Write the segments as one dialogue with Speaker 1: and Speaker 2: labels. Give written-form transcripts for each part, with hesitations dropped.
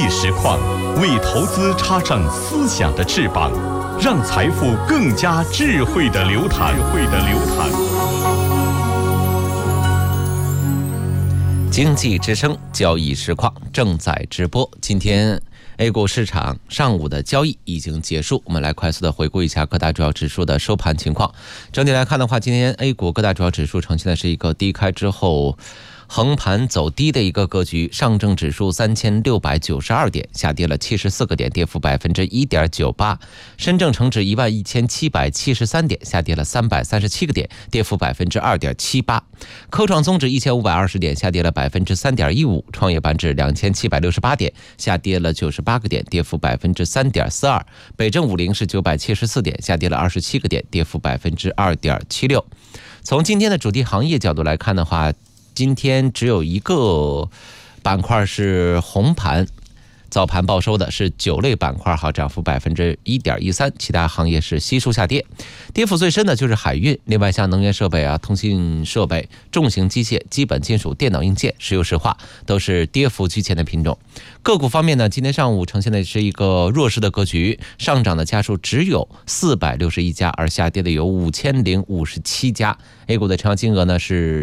Speaker 1: 实况，为投资插上思想的翅膀，让财富更加智慧的流淌。
Speaker 2: 经济之声交易实况正在直播。今天 A 股市场上午的交易已经结束，我们来快速的回顾一下各大主要指数的收盘情况。整体来看的话，今天 A 股各大主要指数呈现的是一个低开之后横盘走低的一个格局。上证指数3692点，下跌了74个点，跌幅 1.98%。深证成指11773点，下跌了337个点，跌幅 2.78%。科创综指1520点，下跌了 3.15%。创业板指2768点，下跌了98个点，跌幅 3.42%。北证50是974点，下跌了27个点，跌幅 2.76%。从今天的主题行业角度来看的话，今天只有一个板块是红盘，早盘报收的是酒类板块，涨幅 1.13%， 其他行业是悉数下跌。跌幅最深的就是海运，另外像能源设备通信设备、重型机械、基本金属、电脑硬件、石油石化都是跌幅居前的品种。个股方面呢，今天上午呈现的是一个弱势的格局，上涨的家数只有461家，而下跌的有5057家。A 股的成交金额呢是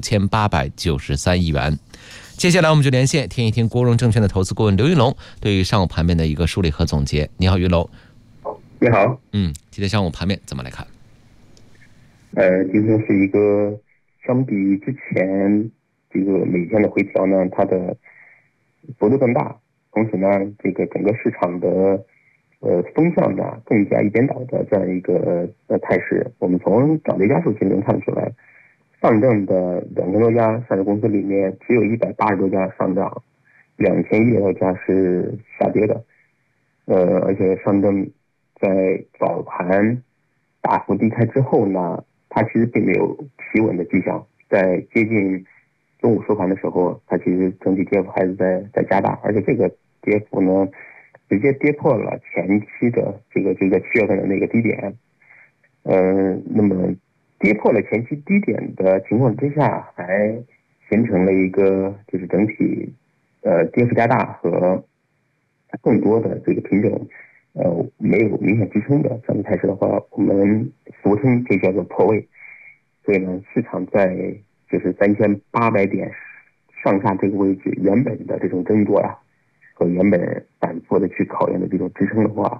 Speaker 2: 9893亿元。接下来我们就连线听一听国融证券的投资顾问刘云龙对于上午盘面的一个梳理和总结。你好，云龙。
Speaker 3: 你好。
Speaker 2: 今天上午盘面怎么来看？
Speaker 3: 今天是一个相比于之前这个每天的回调呢，它的幅度更大，同时呢，这个整个市场的风向呢更加一边倒的这样一个态势。我们从涨跌家数其实能看得出来，上证的2000多家上市公司里面，只有180多家上涨，2100多家是下跌的。而且上证在早盘大幅低开之后呢，它其实并没有企稳的迹象，在接近中午收盘的时候，它其实整体跌幅还是在加大，而且这个跌幅呢，直接跌破了前期的这个7月份的那个低点。那么跌破了前期低点的情况之下，还形成了一个就是整体跌幅加大和更多的这个品种没有明显支撑的这样的态势的话，我们俗称这叫做破位。所以呢，市场在就是3800点上下这个位置原本的这种争夺和原本反复的去考验的这种支撑的话，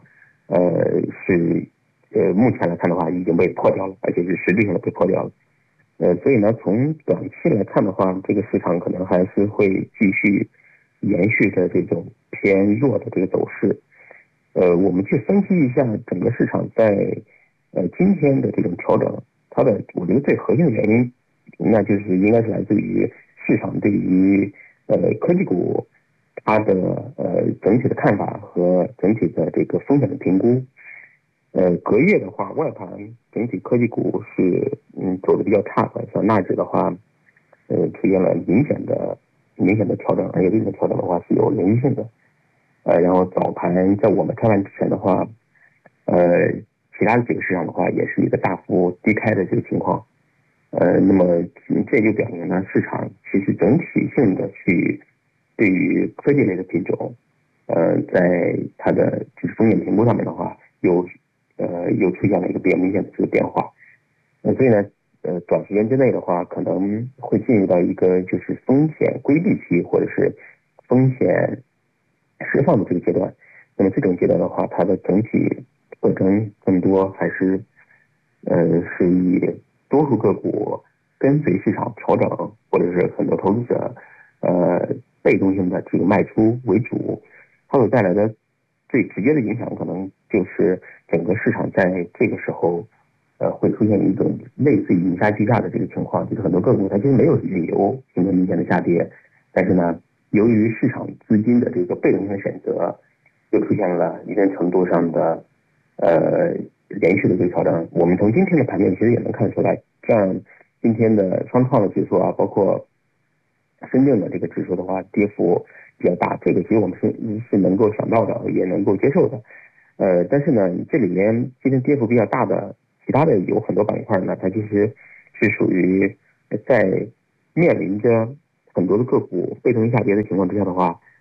Speaker 3: 目前来看的话已经被破掉了，而且是实质性的被破掉了。所以呢，从短期来看的话，这个市场可能还是会继续延续着这种偏弱的这个走势。我们去分析一下整个市场在今天的这种调整，它的我觉得最核心的原因，那就是应该是来自于市场对于科技股它的整体的看法和整体的这个风险的评估。隔夜的话，外盘整体科技股是走的比较差的，像纳指的话，出现了明显的调整，而且这种调整的话是有连续性的。然后早盘在我们开盘之前的话，其他的几个市场的话也是一个大幅低开的这个情况。那么这就表明呢，市场其实整体性的去对于科技类的品种，在它的就是风险评估上面的话，又出现了一个比较明显的这个变化。所以呢，短时间之内的话，可能会进入到一个就是风险规避期或者是风险释放的这个阶段。那么这种阶段的话，它的整体特征更多还是是以多数个股跟随市场调整，或者是很多投资者被动性的这个卖出为主。它所带来的最直接的影响，可能就是整个市场在这个时候会出现一种类似于泥沙俱下的这个情况，就是很多个股它其实没有理由形成明显的下跌，但是呢，由于市场资金的这个被动性的选择，又出现了一定程度上的连续的这个调整。我们从今天的盘面其实也能看出来，像今天的双创的指数包括深圳的这个指数的话，跌幅比较大，这个其实我们是能够想到的，也能够接受的。但是呢，这里面今天跌幅比较大的其他的有很多板块呢，它其实是属于在面临着很多的个股被动下跌的情况之下的话，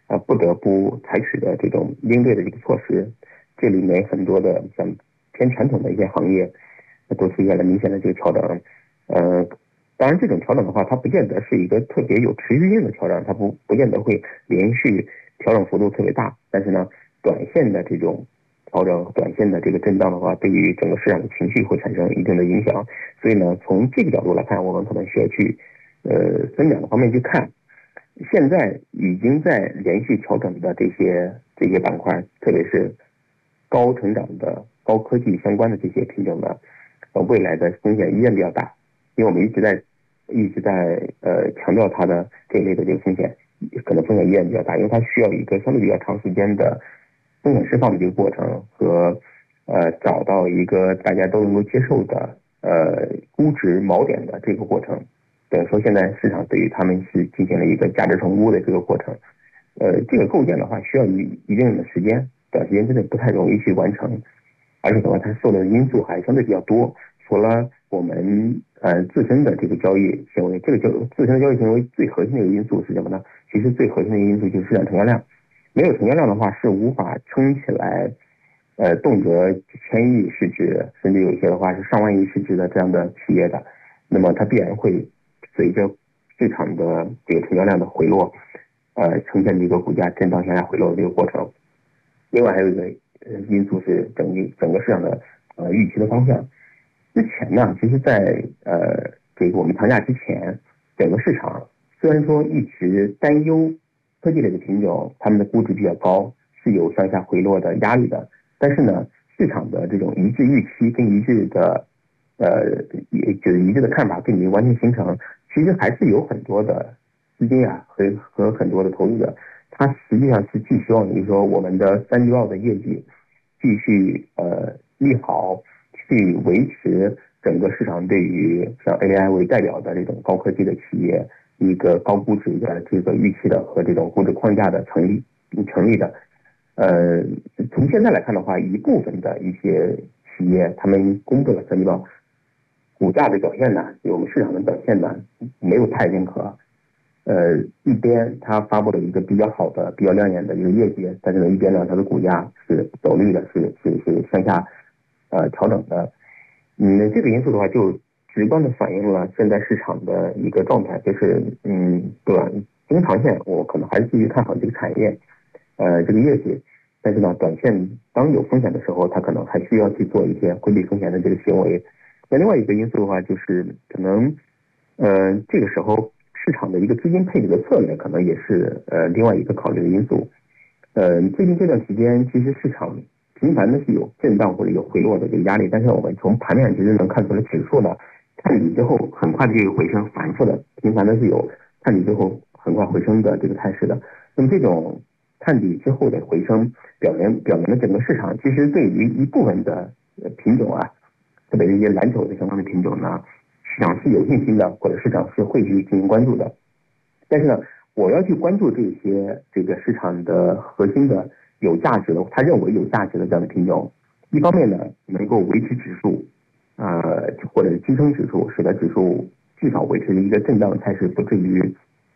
Speaker 3: 不得不采取的这种应对的这个措施。这里面很多的像偏传统的一些行业都出现了明显的这个调整。当然这种调整的话，它不见得是一个特别有持续性的调整，它不见得会连续调整幅度特别大，但是呢，短线的这种调整、短线的这个震荡的话，对于整个市场的情绪会产生一定的影响。所以呢，从这个角度来看，我们可能需要去分两个方面去看。现在已经在连续调整的这些板块，特别是高成长的高科技相关的这些品种呢，未来的风险依然比较大，因为我们一直在强调它的这一类的这个风险，可能风险依然比较大，因为它需要一个相对比较长时间的风险释放的这个过程和找到一个大家都能够接受的估值锚点的这个过程。等于说现在市场对于他们是进行了一个价值重估的这个过程。这个构建的话需要一定的时间，短时间之内不太容易去完成，而且的话它受的因素还相对比较多。除了我们自身的这个交易行为，自身的交易行为最核心的一个因素是什么呢？其实最核心的一个因素就是市场成交量，没有成交量的话是无法撑起来动辄几千亿市值，甚至有一些的话是上万亿市值的这样的企业的，那么它必然会随着市场的这个成交量的回落，呈现一个股价震荡向下回落的这个过程。另外还有一个因素是整个市场的预期的方向。之前呢，其实在这个我们长假之前，整个市场虽然说一直担忧科技类的品种它们的估值比较高，是有向下回落的压力的，但是呢，市场的这种一致预期跟一致的就是一致的看法并没有完全形成。其实还是有很多的资金啊和很多的投资者，他实际上是寄希望于说我们的3季报的业绩继续利好，去维持整个市场对于像 AI 为代表的这种高科技的企业一个高估值的这个预期的和这种估值框架的成立的。从现在来看的话，一部分的一些企业他们公布了3季报，股价的表现呢，对我们市场的表现呢，没有太认可。一边它发布了一个比较好的、比较亮眼的一个业绩，但是呢，一边呢，它的股价是走绿的，是向下调整的。这个因素的话，就直观的反映了现在市场的一个状态，就是中长线我可能还是继续看好这个产业，这个业绩，但是呢，短线当有风险的时候，它可能还需要去做一些规避风险的这个行为。那另外一个因素的话，就是可能这个时候市场的一个资金配置的策略可能也是另外一个考虑的因素。最近这段时间其实市场频繁的是有震荡或者有回落的这个压力，但是我们从盘面其实能看出来指数呢探底之后很快的这个回升，反复的频繁的是有探底之后很快回升的这个态势的。那么这种探底之后的回升表明了整个市场其实对于一部分的品种啊，特别是一些蓝筹的相关的品种呢，市场是有信心的，或者市场是会去进行关注的。但是呢，我要去关注这个市场的核心的有价值的，他认为有价值的这样的品种，一方面呢能够维持指数或者支撑指数，使得指数至少维持一个震荡的态势，不至于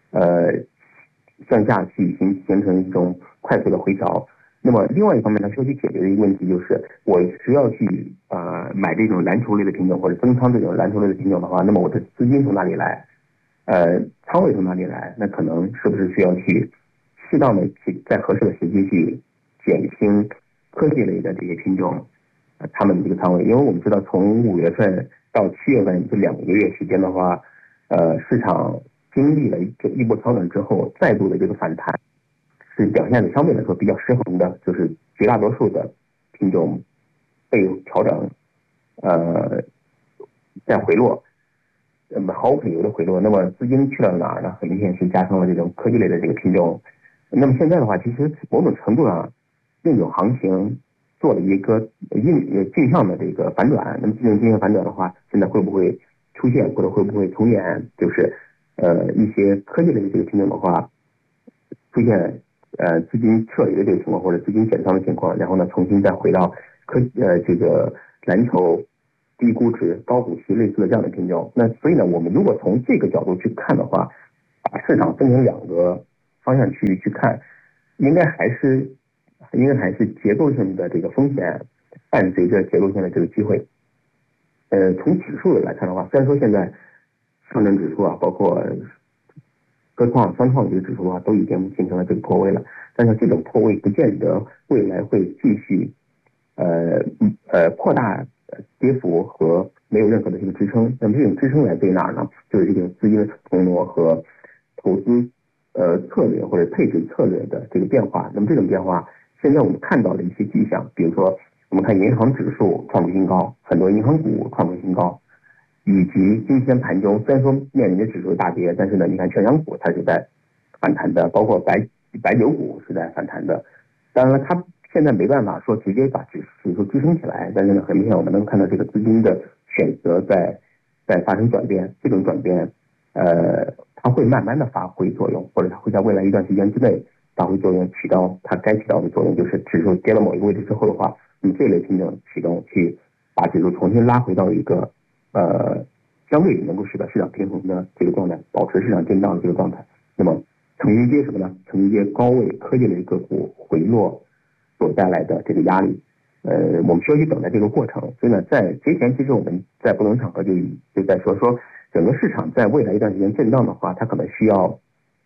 Speaker 3: 向下去形成一种快速的回调。那么另外一方面呢，需要去解决的一个问题就是，我需要去买这种蓝筹类的品种或者增仓这种蓝筹类的品种的话，那么我的资金从哪里来？仓位从哪里来？那可能是不是需要去适当的去在合适的时机去减轻科技类的这些品种他们的这个仓位？因为我们知道从5月份到7月份这2个月时间的话，市场经历了一波调整之后，再度的这个反弹是表现的相对来说比较失衡的，就是绝大多数的品种被调整再回落，毫无理由的回落。那么资金去了哪儿呢？很明显是加上了这种科技类的这个品种。那么现在的话，其实某种程度上这种行情做了一个镜像的这个反转。那么这种镜像反转的话，现在会不会出现或者会不会重演？就是一些科技类的这个品种的话，出现资金撤离的这个情况，或者资金减仓的情况，然后呢重新再回到这个蓝筹低估值高股息类似的这样的品种。那所以呢，我们如果从这个角度去看的话，把市场分成2个方向去看， 应该还是结构性的这个风险伴随着结构性的这个机会。从指数来看的话，虽然说现在上证指数啊，包括科创、三创这个指数啊，都已经形成了这个破位了，但是这种破位不见得未来会继续扩大跌幅和没有任何的这个支撑。那么这种支撑来自于哪儿呢？就是这种资金的腾挪和投资策略或者配置策略的这个变化。那么这种变化，现在我们看到的一些迹象，比如说我们看银行指数创出新高，很多银行股创出新高，以及今天盘中虽然说面临着指数大跌，但是呢，你看券商股它是在反弹的，包括白酒股是在反弹的。当然了，它现在没办法说直接把指数支撑起来，但是呢，很明显我们能看到这个资金的选择在发生转变，这种转变它会慢慢的发挥作用，或者它会在未来一段时间之内发挥作用，起到它该起到的作用，就是指数跌到某一个位置之后的话，你这类品种启动去把指数重新拉回到一个相对能够使得市场平衡的这个状态，保持市场震荡的这个状态。那么承接什么呢？承接高位科技类个股回落所带来的这个压力。我们需要去等待这个过程。所以呢，在之前其实我们在不同场合就在说整个市场在未来一段时间震荡的话，它可能需要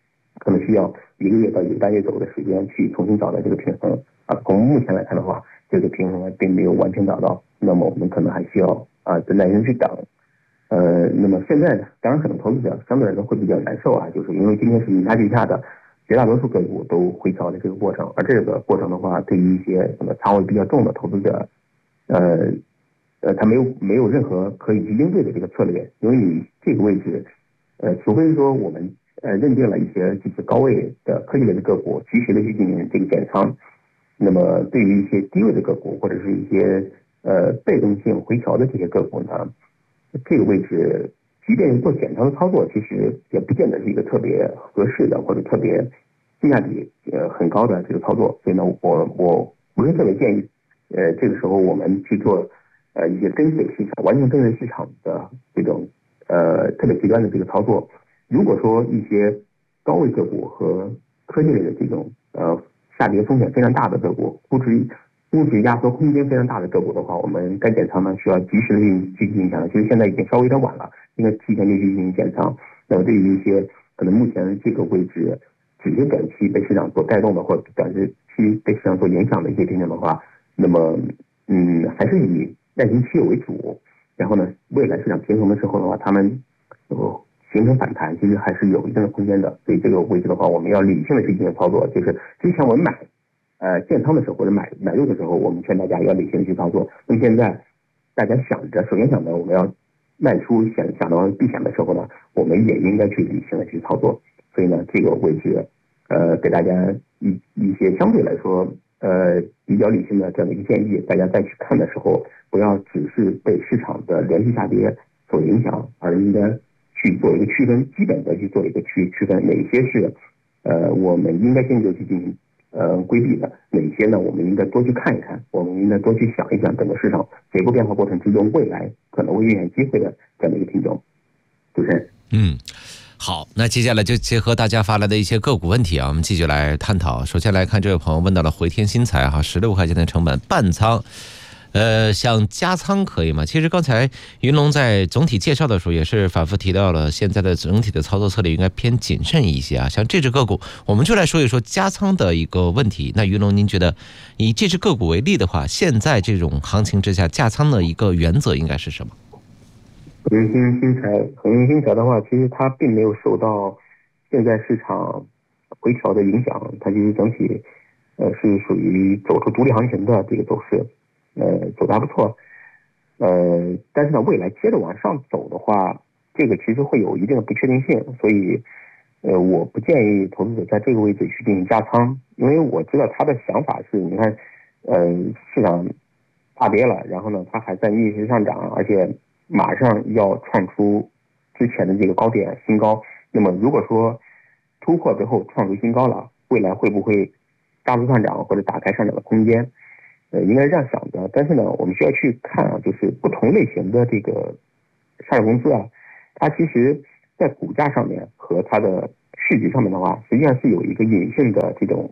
Speaker 3: 1个月到1个半月左右的时间去重新找到这个平衡啊。从目前来看的话，这个平衡并没有完全找到，那么我们可能还需要再耐心去等。那么现在呢，当然可能投资者相对来说会比较难受啊，就是因为今天是以下俱下的绝大多数个股都回调的这个过程，而这个过程的话，对于一些仓位比较重的投资者，他没有任何可以去应对的这个策略，因为你这个位置，除非说我们认定了一些就是高位的科技类的个股，及时的去进行这个减仓，那么对于一些低位的个股或者是一些被动性回调的这些个股呢，这个位置即便做减仓的操作，其实也不见得是一个特别合适的或者特别性价比很高的这个操作。所以呢，我不是特别建议这个时候我们去做一些跟随市场完全跟随市场的这种特别极端的这个操作。如果说一些高位个股和科技类的这种下跌风险非常大的个股，估值压缩空间非常大的个股的话，我们该减仓呢需要及时的去进行减仓。其实现在已经稍微有点晚了，应该提前就去进行减仓。那么对于一些可能目前这个位置只是短期被市场所带动的，或者短期被市场所影响的一些品种的话，那么还是以耐心持有为主。然后呢，未来市场平衡的时候的话，他们形成反弹，其实还是有一定的空间的。所以这个位置的话，我们要理性的去进行操作。就是之前我们建仓的时候或者买入的时候，我们劝大家要理性的去操作。那么现在大家首先想着我们要卖出，想到避险的时候呢，我们也应该去理性的去操作。所以呢，这个位置给大家一些相对来说比较理性的这样的一个建议，大家再去看的时候，不要只是被市场的连续下跌所影响，而应该去做一个区分，基本的去做一个区分，哪些是我们应该先就去进行规避的，哪些呢我们应该多去看一看，我们应该多去想一想整个市场结构变化过程之中未来可能会遇见机会的这样的一个品种。主持人。
Speaker 2: 好，那接下来就结合大家发来的一些个股问题啊，我们继续来探讨。首先来看这位朋友问到了回天新材16块钱的成本半仓，想加仓可以吗？其实刚才云龙在总体介绍的时候也是反复提到了，现在的整体的操作策略应该偏谨慎一些啊。像这只个股，我们就来说一说加仓的一个问题。那云龙，您觉得以这只个股为例的话，现在这种行情之下，加仓的一个原则应该是什么？
Speaker 3: 恒运新材的话，其实它并没有受到现在市场回调的影响，它其实整体是属于走出独立行情的这个走势，走得还不错。但是呢，未来接着往上走的话，这个其实会有一定的不确定性，所以我不建议投资者在这个位置去进行加仓，因为我知道他的想法是，你看，市场大跌了，然后呢，它还在逆势上涨，而且马上要创出之前的这个高点新高。那么如果说突破之后创出新高了，未来会不会加速上涨或者打开上涨的空间？应该是这样想的。但是呢，我们需要去看啊，就是不同类型的这个上市公司啊，它其实在股价上面和它的市值上面的话，实际上是有一个隐性的这种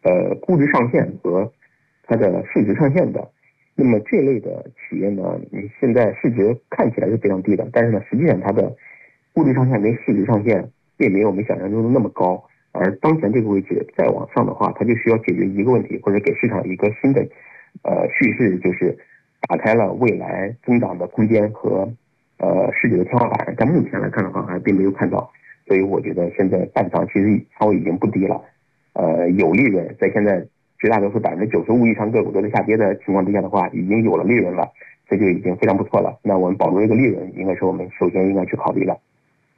Speaker 3: 估值上限和它的市值上限的。那么这类的企业呢，你现在市值看起来是非常低的，但是呢，实际上它的估值上限跟市值上限并没有我们想象中的那么高。而当前这个位置再往上的话，它就需要解决一个问题，或者给市场一个新的叙事，就是打开了未来增长的空间和市值的天花板。但目前来看的话，还并没有看到。所以我觉得现在半仓其实仓位已经不低了，有利润，在现在绝大多数95%以上个股都在下跌的情况之下的话，已经有了利润了，这就已经非常不错了。那我们保住这个利润，应该是我们首先应该去考虑的。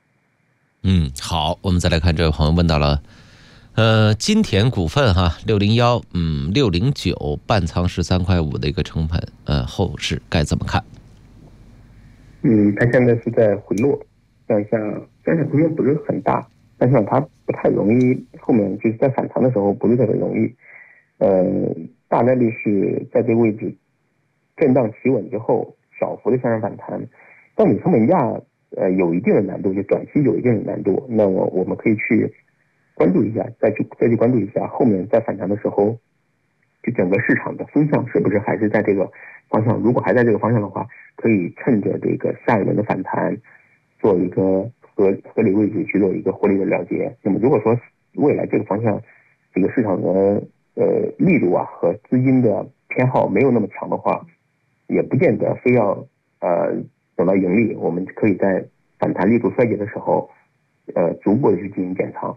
Speaker 2: 好，我们再来看这位朋友问到了，金田股份哈601， 609半仓13.5块的一个成本，后市该怎么看？
Speaker 3: 它现在是在回落，向下空间不是很大，但是它不太容易，后面就是在反弹的时候不是特别容易，大概率是在这个位置震荡企稳之后小幅的向上反弹，但你成本价有一定的难度，就短期有一定的难度。那我们可以去关注一下，再去关注一下后面在反弹的时候，就整个市场的风向是不是还是在这个方向。如果还在这个方向的话，可以趁着这个下一轮的反弹做一个合理位置去做一个获利的了结。那么如果说未来这个方向这个市场的力度啊和资金的偏好没有那么强的话，也不见得非要等到盈利，我们可以在反弹力度衰竭的时候逐步的去进行减仓。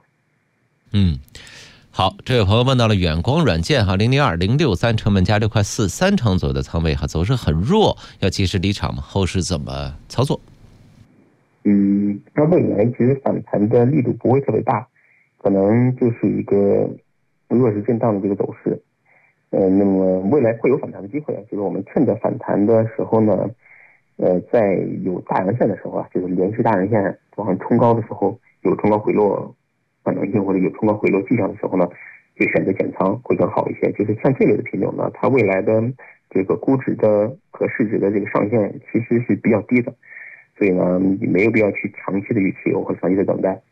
Speaker 2: 好，这位朋友问到了远光软件哈，002、063成本价6.4块，3成左右的仓位哈，走势很弱，要及时离场吗？后市怎么操作？
Speaker 3: 它未来其实反弹的力度不会特别大，可能就是一个弱势震荡的这个走势。那么未来会有反弹的机会，就是我们趁着反弹的时候呢，在有大阳线的时候啊，就是连续大阳线往上冲高的时候，有冲高回落可能性或者有冲高回落迹象的时候呢，就选择减仓会更好一些。就是像这类的品种呢，它未来的这个估值的和市值的这个上限其实是比较低的，所以呢，你没有必要去长期的预期或长期的等待。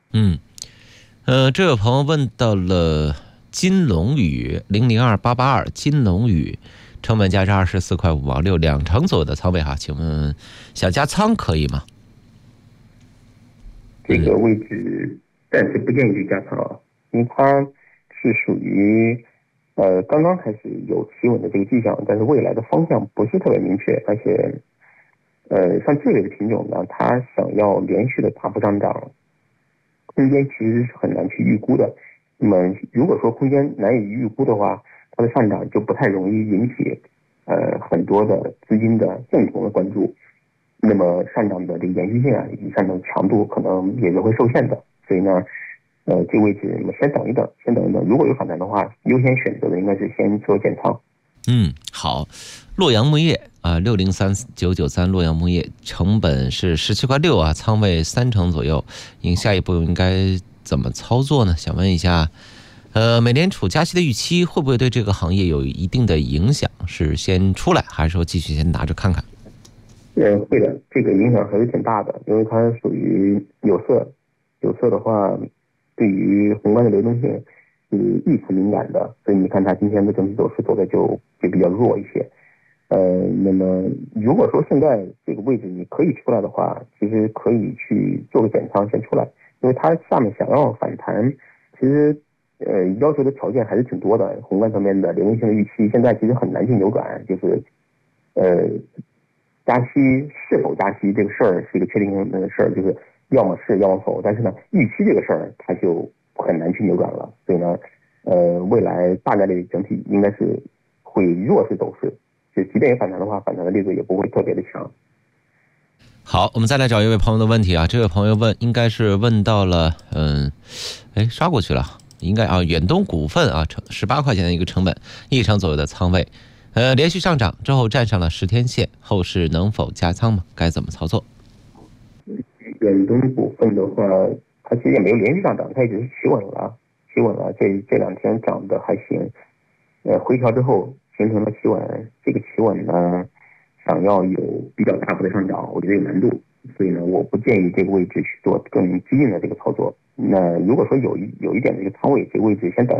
Speaker 2: 这位朋友问到了金龙宇002882，金龙宇成本价是24.5块往6，2成左右的仓位哈，请问想加仓可以吗？
Speaker 3: 这个位置暂时不建议去加仓啊，因为它是属于刚刚开始有企稳的这个迹象，但是未来的方向不是特别明确，而且像这类的品种呢，它想要连续的大幅上涨，空间其实是很难去预估的。那么如果说空间难以预估的话，它的上涨就不太容易引起很多的资金的共同的关注，那么上涨的这个延续性啊，以及上涨强度可能也是会受限的。所以呢，这个位置我们先等一等，如果有反弹的话，优先选择的应该是先做减仓。
Speaker 2: 好，洛阳木业啊，603993洛阳木业成本是17.6块啊，仓位3成左右，下一步应该怎么操作呢？想问一下，美联储加息的预期会不会对这个行业有一定的影响？是先出来，还是说继续先拿着看看？
Speaker 3: 会的，这个影响还是挺大的，因为它属于有色的话，对于宏观的流动性是异常敏感的，所以你看它今天的整体走势走的就比较弱一些。那么如果说现在这个位置你可以出来的话，其实可以去做个减仓先出来，因为它下面想要反弹，其实要求的条件还是挺多的，宏观层面的流动性的预期现在其实很难去扭转，就是加息是否加息这个事儿是一个确定性的事儿，就是要么是要么否，但是呢预期这个事儿它就很难去扭转了，所以呢未来大概率整体应该是会弱势走势，就即便有反弹的话，反弹的力度也不会特别的强。
Speaker 2: 好，我们再来找一位朋友的问题啊，这位朋友应该是问到了刷过去了，应该啊远东股份啊18块钱的一个成本，1成左右的仓位，连续上涨之后站上了10天线，后市能否加仓吗？该怎么操作？
Speaker 3: 远东股份的话，它其实也没有连续上涨，它也只是企稳了，这2天涨得还行，回调之后形成了企稳，这个企稳呢想要有比较大幅的上涨，我觉得有难度，所以呢我不建议这个位置去做更激进的这个操作。那如果说有一点这个仓位，这个位置先等